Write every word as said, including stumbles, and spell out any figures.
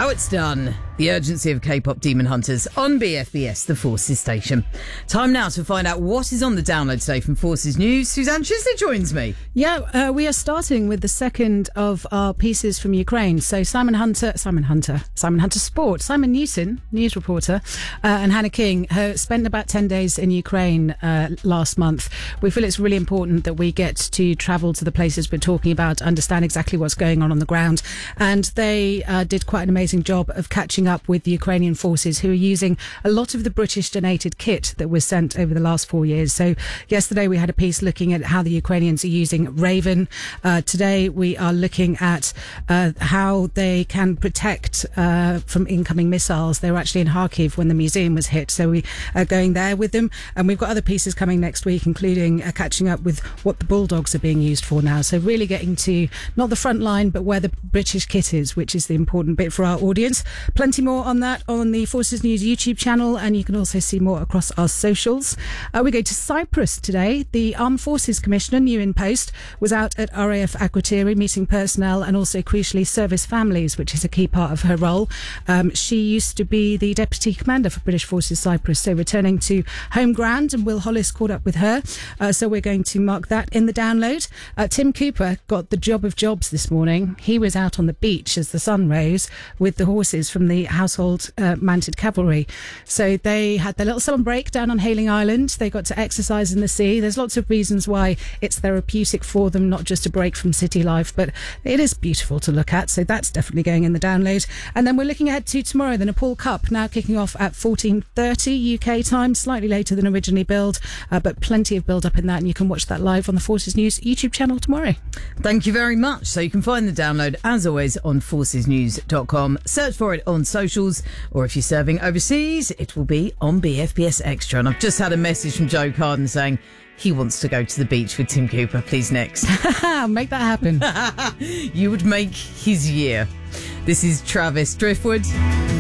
How it's done. The urgency of K-pop demon hunters on B F B S, the Forces station. Time now to find out what is on the download today from Forces News. Suzanne Chisley joins me. Yeah, uh, we are starting with the second of our pieces from Ukraine. So Simon Hunter, Simon Hunter, Simon Hunter Sport, Simon Newson, news reporter, uh, and Hannah King, who spent about ten days in Ukraine uh, last month. We feel it's really important that we get to travel to the places we're talking about, understand exactly what's going on on the ground. And they uh, did quite an amazing job of catching up with the Ukrainian forces who are using a lot of the British donated kit that was sent over the last four years. So yesterday we had a piece looking at how the Ukrainians are using Raven. Uh, today we are looking at uh, how they can protect uh, from incoming missiles. They were actually in Kharkiv when the museum was hit, so we are going there with them. And we've got other pieces coming next week, including uh, catching up with what the Bulldogs are being used for now. So really getting to not the front line, but where the British kit is, which is the important bit for our audience. Plenty more on that on the Forces News YouTube channel, and you can also see more across our socials. Uh, we go to Cyprus today. The Armed Forces Commissioner, new in post, was out at R A F Akrotiri meeting personnel and also crucially service families, which is a key part of her role. Um, she used to be the Deputy Commander for British Forces Cyprus, so returning to home ground, and Will Hollis caught up with her. Uh, so we're going to mark that in the download. Uh, Tim Cooper got the job of jobs this morning. He was out on the beach as the sun rose with the horses from the Household uh, Mounted Cavalry. So they had their little summer break down on Hayling Island. They got to exercise in the sea. There's lots of reasons why it's therapeutic for them, not just a break from city life, but it is beautiful to look at. So that's definitely going in the download. And then we're looking ahead to tomorrow, the Nepal Cup, now kicking off at fourteen thirty U K time, slightly later than originally billed, uh, but plenty of build up in that, and you can watch that live on the Forces News YouTube channel tomorrow. Thank you very much. So you can find the download, as always, on forces news dot com. Search for it on socials, or if you're serving overseas, it will be on B F B S Extra. And I've just had a message from Joe Carden saying he wants to go to the beach with Tim Cooper. Please, next. Make that happen. You would make his year. This is Travis Driftwood.